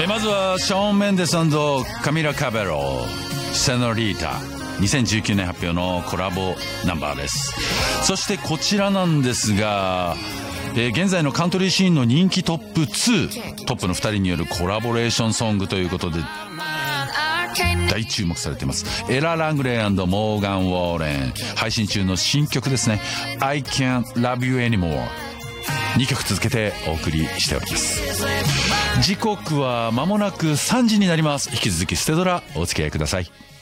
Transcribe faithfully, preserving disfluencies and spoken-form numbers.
えまずはショーン・メンデス&カミラ・カベロセノリータ、にせんじゅうきゅうねん発表のコラボナンバーです。そしてこちらなんですが、えー、現在のカントリーシーンの人気トップツー、トップのふたりによるコラボレーションソングということで大注目されています。エラ・ラングレー&モーガン・ウォーレン、配信中の新曲ですね。 I Can't Love You Anymore、 にきょく続けてお送りしております。時刻は間もなくさんじになります。引き続きステドラお付き合いください。